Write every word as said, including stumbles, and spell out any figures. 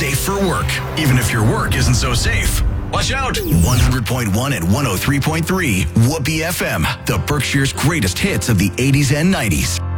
safe for work, even if your work isn't so safe. Watch out! one hundred point one and one oh three point three Whoopee F M, the Berkshire's greatest hits of the eighties and nineties.